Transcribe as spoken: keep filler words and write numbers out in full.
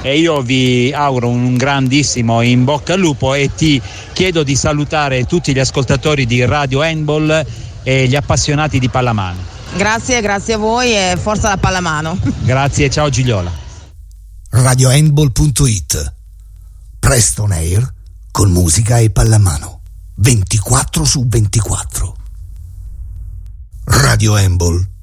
e io vi auguro un grandissimo in bocca al lupo e ti chiedo di salutare tutti gli ascoltatori di Radio Handball e gli appassionati di pallamano. Grazie, grazie a voi e forza la pallamano. Grazie, ciao Gigliola. radio handball punto it. Presto on air con musica e pallamano ventiquattro su ventiquattro. Radio Handball